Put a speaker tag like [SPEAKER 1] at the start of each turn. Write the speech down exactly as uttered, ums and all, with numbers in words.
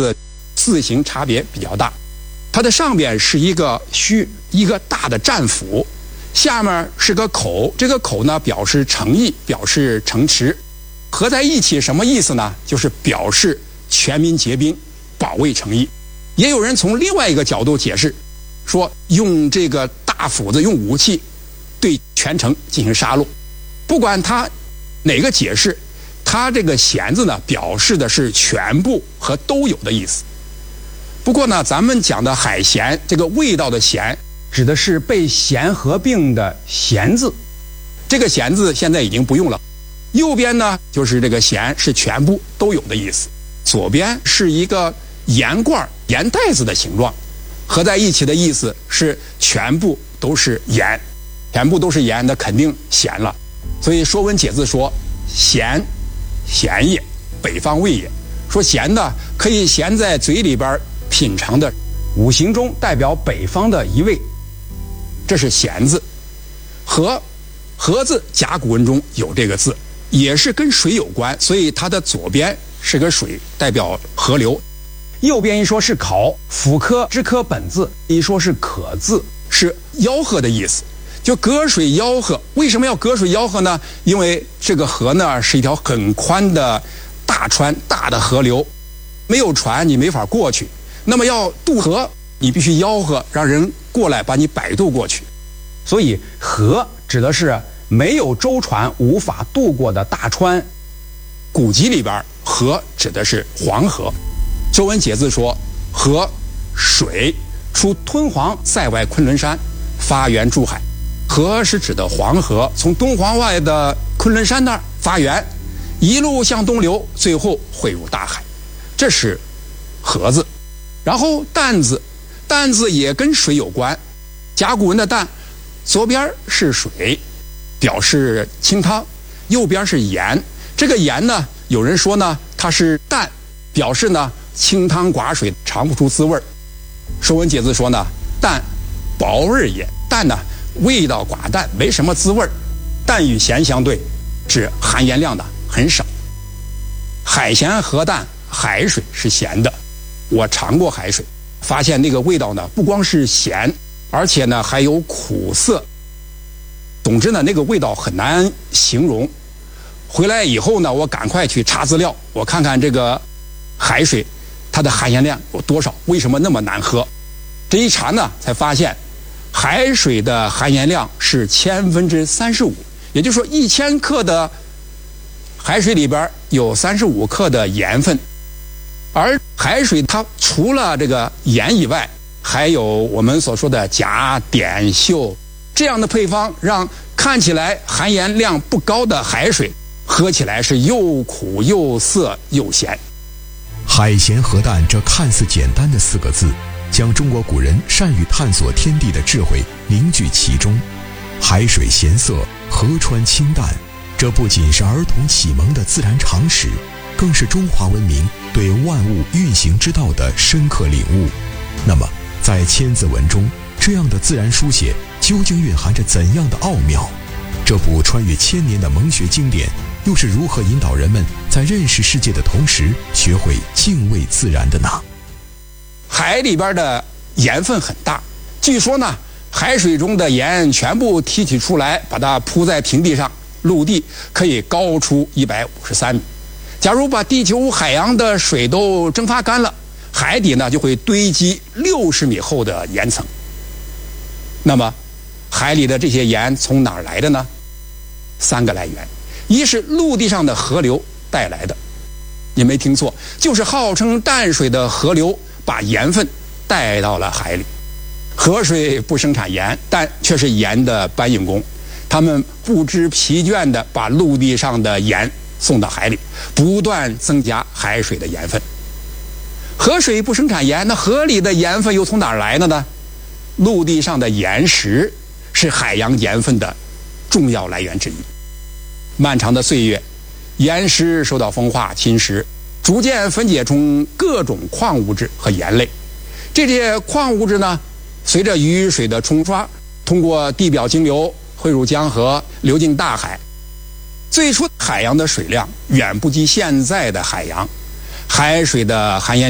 [SPEAKER 1] 字形差别比较大。它的上边是一个虚，一个大的战斧，下面是个口，这个口呢表示诚意，表示城池，合在一起什么意思呢？就是表示全民结兵，保卫城邑。也有人从另外一个角度解释，说用这个大斧子，用武器对全城进行杀戮。不管他哪个解释，他这个弦字呢，表示的是全部和都有的意思。不过呢，咱们讲的海咸，这个味道的咸，
[SPEAKER 2] 指的是被咸合并的咸字。
[SPEAKER 1] 这个咸字现在已经不用了。右边呢，就是这个咸是全部都有的意思。左边是一个盐罐、盐袋子的形状，合在一起的意思是全部都是盐，全部都是盐，那肯定咸了。所以《说文解字》说：“咸，咸也，北方味也。”说咸的可以咸在嘴里边品尝的，
[SPEAKER 2] 五行中代表北方的一味，
[SPEAKER 1] 这是咸字。河，河字甲骨文中有这个字，也是跟水有关，所以它的左边是个水，代表河流。
[SPEAKER 2] 右边一说是考，辅科之科本字，一说是可字，
[SPEAKER 1] 是吆喝的意思，就隔水吆喝。为什么要隔水吆喝呢？因为这个河呢是一条很宽的大川，大的河流，没有船你没法过去。那么要渡河，你必须吆喝，让人过来把你摆渡过去。
[SPEAKER 2] 所以河指的是没有舟船无法渡过的大川。
[SPEAKER 1] 古籍里边河指的是黄河。《说文解字》说：“河，水，出敦煌塞外昆仑山，发源诸海。”河是指的黄河，从敦煌外的昆仑山那儿发源，一路向东流，最后汇入大海。这是河字。然后担字，担字也跟水有关。甲骨文的担，左边是水，表示清汤，右边是盐。这个盐呢，有人说呢它是淡，表示呢清汤寡水，尝不出滋味儿。说文解字说呢，淡，薄味也。淡呢味道寡淡，没什么滋味儿。淡与咸相对，是含盐量的很少。海咸河淡，海水是咸的。我尝过海水，发现那个味道呢，不光是咸，而且呢还有苦涩。总之呢，那个味道很难形容。回来以后呢，我赶快去查资料，我看看这个海水它的含盐量有多少，为什么那么难喝。这一查呢，才发现海水的含盐量是千分之三十五，也就是说一千克的海水里边有三十五克的盐分。而海水它除了这个盐以外，还有我们所说的钾、碘、溴这样的配方，让看起来含盐量不高的海水喝起来是又苦又涩又咸。
[SPEAKER 3] 海咸河淡这看似简单的四个字，将中国古人善于探索天地的智慧凝聚其中。海水咸涩，河川清淡，这不仅是儿童启蒙的自然常识，更是中华文明对万物运行之道的深刻领悟。那么在千字文中，这样的自然书写究竟蕴含着怎样的奥妙？这部穿越千年的蒙学经典又是如何引导人们在认识世界的同时学会敬畏自然的呢？
[SPEAKER 1] 海里边的盐分很大，据说呢海水中的盐全部提取出来，把它铺在平地上，陆地可以高出一百五十三米。假如把地球海洋的水都蒸发干了，海底呢就会堆积六十米厚的盐层。那么海里的这些盐从哪儿来的呢？三个来源，一是陆地上的河流带来的，你没听错，就是号称淡水的河流把盐分带到了海里。河水不生产盐，但却是盐的搬运工，他们不知疲倦地把陆地上的盐送到海里，不断增加海水的盐分。河水不生产盐，那河里的盐分又从哪儿来的呢？陆地上的岩石是海洋盐分的重要来源之一。漫长的岁月，岩石受到风化侵蚀，逐渐分解出各种矿物质和盐类。这些矿物质呢，随着雨水的冲刷，通过地表径流汇入江河，流进大海。最初海洋的水量远不及现在的海洋，海水的含盐